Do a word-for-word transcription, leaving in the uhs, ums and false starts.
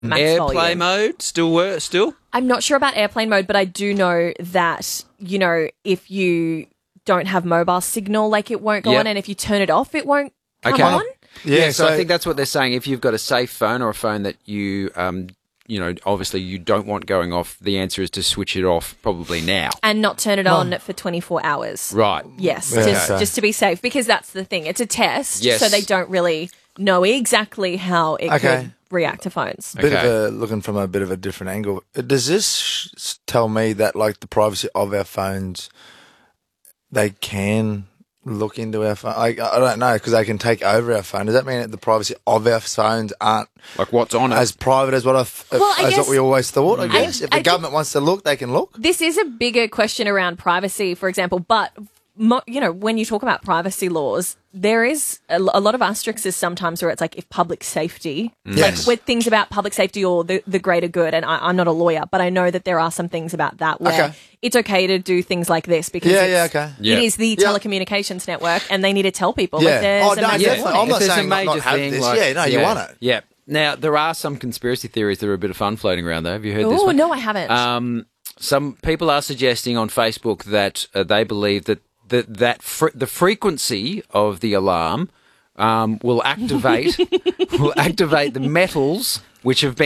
max Airplane volume. mode still work? Still? I'm not sure about airplane mode, but I do know that, you know, if you don't have mobile signal, like it won't go Yep. on, and if you turn it off, it won't come Okay. on. Yeah, Yeah, so, I so- think that's what they're saying. If you've got a safe phone or a phone that you, um, you know, obviously you don't want going off, the answer is to switch it off probably now. And not turn it on for twenty-four hours. Right. Yes, Yeah. just, Okay. just to be safe, because that's the thing. It's a test, Yes. so they don't really know exactly how it Okay. could react to phones. Bit Okay. of a looking from a bit of a different angle. Does this sh- tell me that like the privacy of our phones, they can look into our phone? I, I don't know, because they can take over our phone. Does that mean that the privacy of our phones aren't Like what's on it? as private as what I f- Well, I as guess- what we always thought? I guess if the I think- government wants to look, they can look. This is a bigger question around privacy, for example, but mo- you know, when you talk about privacy laws, there is a, l- a lot of asterisks sometimes where it's like if public safety, Yes. like with things about public safety or the, the greater good, and I, I'm not a lawyer, but I know that there are some things about that where Okay. it's okay to do things like this because Yeah, it's, yeah, okay. Yeah. it is the Yeah. telecommunications network and they need to tell people Yeah. if there's Oh, a no, massive definitely. warning. I'm not If there's saying a not- major not have thing, this. like- Yeah, no, you want it. Yeah. Now, there are some conspiracy theories that are a bit of fun floating around, though. Have you heard this Oh, one? no, I haven't. Um, some people are suggesting on Facebook that uh, they believe that the, that fre- the frequency of the alarm um, will activate will activate the metals which have been